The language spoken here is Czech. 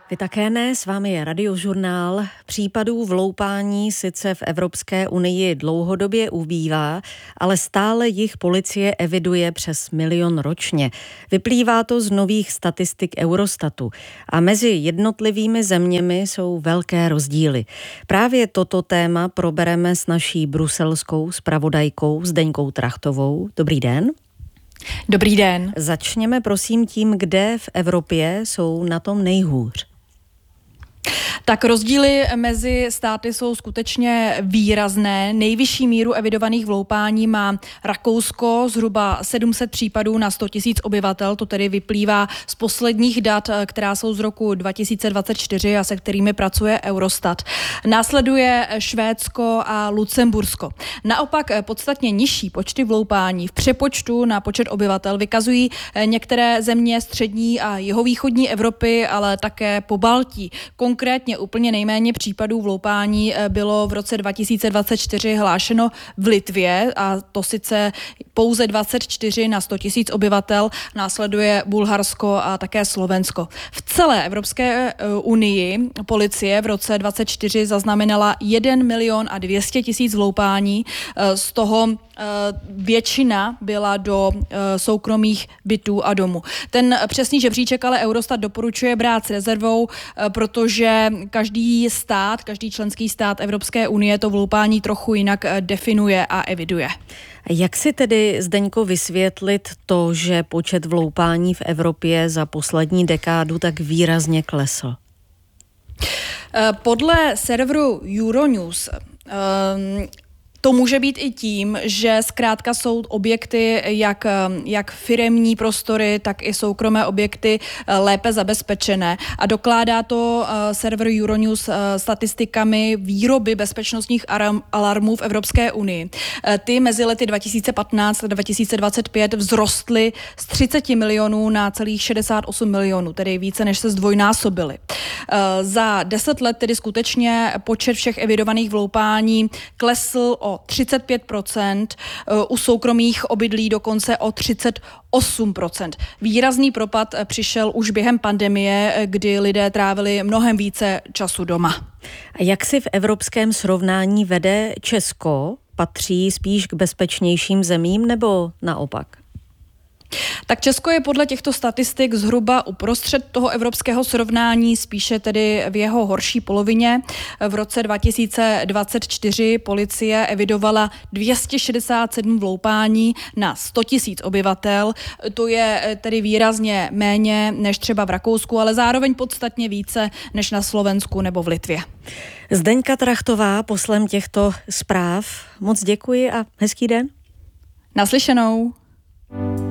Vy také ne, s vámi je Radiožurnál. Případů vloupání sice v Evropské unii dlouhodobě ubývá, ale stále jich policie eviduje přes 1 milion ročně. Vyplývá to z nových statistik Eurostatu. A mezi jednotlivými zeměmi jsou velké rozdíly. Právě toto téma probereme s naší bruselskou zpravodajkou Zdeňkou Trachtovou. Dobrý den. Dobrý den. Začněme prosím tím, kde v Evropě jsou na tom nejhůř. Tak rozdíly mezi státy jsou skutečně výrazné. Nejvyšší míru evidovaných vloupání má Rakousko, zhruba 700 případů na 100 000 obyvatel. To tedy vyplývá z posledních dat, která jsou z roku 2024 a se kterými pracuje Eurostat. Následuje Švédsko a Lucembursko. Naopak podstatně nižší počty vloupání v přepočtu na počet obyvatel vykazují některé země střední a jihovýchodní Evropy, ale také Pobaltí. Konkrétně úplně nejméně případů vloupání bylo v roce 2024 hlášeno v Litvě, a to sice pouze 24 na 100 000 obyvatel, následuje Bulharsko a také Slovensko. V celé Evropské unii policie v roce 2024 zaznamenala 1 200 000 vloupání, z toho většina byla do soukromých bytů a domů. Ten přesný žebříček ale Eurostat doporučuje brát s rezervou, protože každý členský stát Evropské unie to vloupání trochu jinak definuje a eviduje. Jak si tedy, Zdeňko, vysvětlit to, že počet vloupání v Evropě za poslední dekádu tak výrazně klesl? Podle serveru Euronews to může být i tím, že zkrátka jsou objekty, jak firemní prostory, tak i soukromé objekty lépe zabezpečené. A dokládá to server Euronews statistikami výroby bezpečnostních alarmů v Evropské unii. Ty mezi lety 2015 a 2025 vzrostly z 30 milionů na celých 68 milionů, tedy více než se zdvojnásobily. Za 10 let tedy skutečně počet všech evidovaných vloupání klesl o 35%, u soukromých obydlí dokonce o 38%. Výrazný propad přišel už během pandemie, kdy lidé trávili mnohem více času doma. A jak si v evropském srovnání vede Česko? Patří spíš k bezpečnějším zemím nebo naopak? Tak Česko je podle těchto statistik zhruba uprostřed toho evropského srovnání, spíše tedy v jeho horší polovině. V roce 2024 policie evidovala 267 vloupání na 100 000 obyvatel. To je tedy výrazně méně než třeba v Rakousku, ale zároveň podstatně více než na Slovensku nebo v Litvě. Zdeňka Trachtová, poslem těchto zpráv. Moc děkuji a hezký den. Naslyšenou.